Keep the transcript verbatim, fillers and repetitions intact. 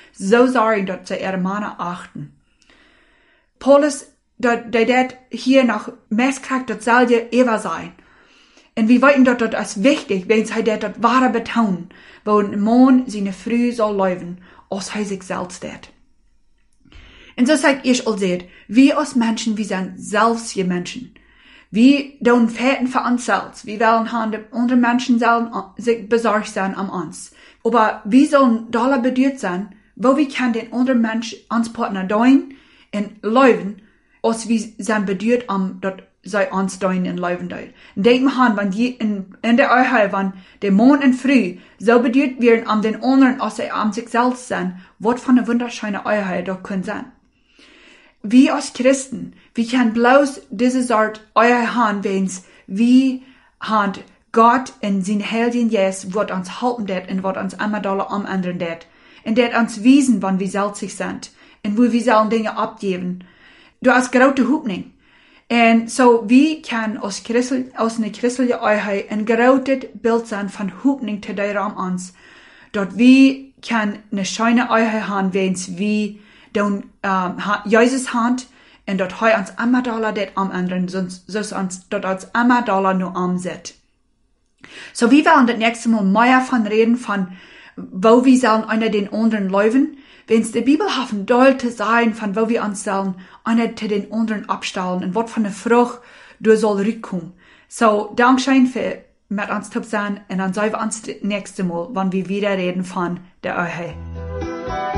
so sorgen, dass sie ihre Männer achten. Paulus, der det hier nach Messkriegt, das soll ja Eva sein. Und wir weiten dort, das ist wichtig, wenn sie das dort wahre betonen, wo ein Mann seine Frau soll leben, als er sich selbst det. Und so sagt ich all seht, wir als Menschen, wir sind selbst die Menschen. Wir tun Fäten für uns selbst. Wir wollen haben, dass andere Menschen sollen sich besorgt sein an uns. Aber wir sollen daran bedürft sein, wo wir können den anderen Menschen, uns Partner tun und leben, als wir sind bedürft, um dort sei uns tun und leben tun. Und denk mal an, wenn die in, in der Ehe, wenn der Mond und Früh so bedürft werden, um den anderen, als sie an sich selbst sind, was für eine wunderschöne Ehe dort können sein. Wir als Christen, wir können bloß diese Art Ehe haben, wenn's wir haben Gott in sein Heiligen Jesus, wird uns helfen det und wird uns immer doller umändern det. Und det uns wiesen, wann wir selbstig sind. Und wo wir sollen Dinge abgeben. Du hast große Hoffnung. Und so, wir können aus, Christel, aus einer christlichen Ehe ein großes Bild sein von Hoffnung zu der um uns. Dort wir können eine schöne Ehe haben, wenn's wir dann ähm, Jesus Hand und dort heu uns immer doller det umändern, sonst, sonst uns dort uns immer doller nur umset. So, wir wollen das nächste Mal mehr von reden, von wo wir sollen einer den anderen leben. Wenn es die Bibel haben doll zu sein, von wo wir uns sollen einer zu den anderen abstellen und was von der Frucht du soll rückkommen. So, Dankeschön für mit uns zu sein und dann sehen wir uns das nächste Mal, wenn wir wieder reden von der Ehe.